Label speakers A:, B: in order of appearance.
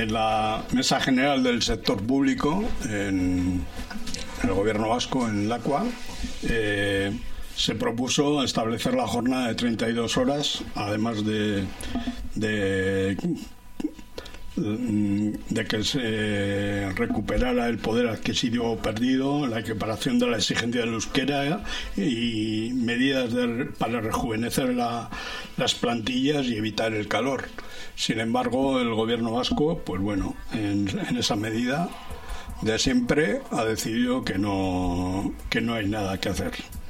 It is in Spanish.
A: en la Mesa General del Sector Público, en el Gobierno vasco, en Lakua, se propuso establecer la jornada de 32 horas, además de que se recuperara el poder adquisitivo perdido, la equiparación de la exigencia del euskera y medidas para rejuvenecer las plantillas y evitar el calor. Sin embargo, el gobierno vasco, pues bueno, en esa medida de siempre ha decidido que no hay nada que hacer.